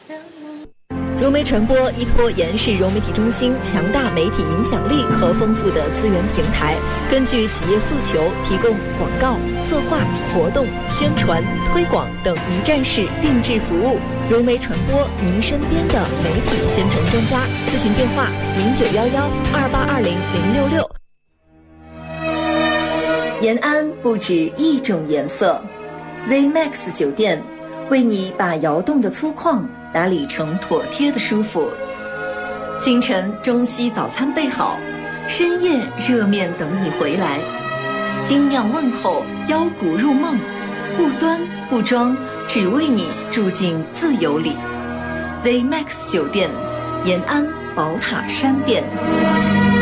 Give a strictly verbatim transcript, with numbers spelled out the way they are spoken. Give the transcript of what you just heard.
融媒传播依托延世融媒体中心强大媒体影响力和丰富的资源平台，根据企业诉求，提供广告、策划、活动、宣传、推广等一站式定制服务。融媒传播，您身边的媒体宣传专家。咨询电话：零九幺幺二八二零零六六。延安不止一种颜色 ，Z Max 酒店为你把窑洞的粗犷打理成妥帖的舒服。清晨中西早餐备好，深夜热面等你回来。精酿问候，腰鼓入梦，不端不装，只为你住进自由里。Z Max 酒店，延安宝塔山店。